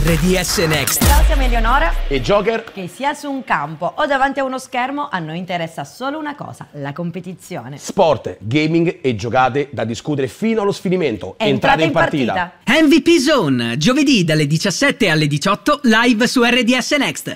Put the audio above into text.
RDS Next. Ciao, siamo Eleonora e Joker. Che sia su un campo o davanti a uno schermo, a noi interessa solo una cosa: la competizione. Sport, gaming e giocate da discutere fino allo sfinimento. Entrate in partita. MVP Zone, giovedì dalle 17 alle 18 live su RDS Next.